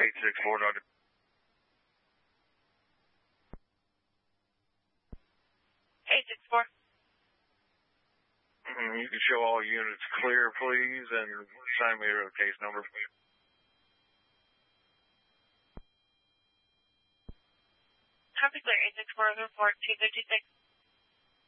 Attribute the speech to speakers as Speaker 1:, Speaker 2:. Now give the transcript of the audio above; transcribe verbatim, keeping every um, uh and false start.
Speaker 1: eight six four, Doctor.
Speaker 2: eight six four.
Speaker 1: Mm, you can show all units clear, please, and sign me a case number.
Speaker 2: Traffic clear, eight six four, report two fifty-six.